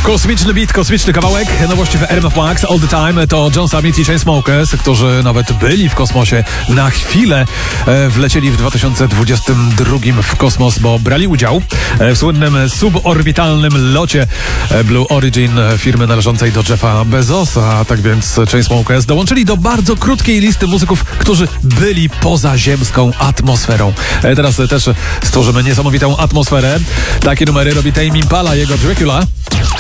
Kosmiczny beat, kosmiczny kawałek, nowości w RMF Max All The Time to John Summit i Chainsmokers, którzy nawet byli w kosmosie na chwilę. Wlecieli w 2022 w kosmos, bo brali udział w słynnym suborbitalnym locie Blue Origin, firmy należącej do Jeffa Bezosa. Tak więc Chainsmokers dołączyli do bardzo krótkiej listy muzyków, którzy byli poza ziemską atmosferą. Teraz też stworzymy niesamowitą atmosferę. Takie numery robi Tame Impala, jego Dracula.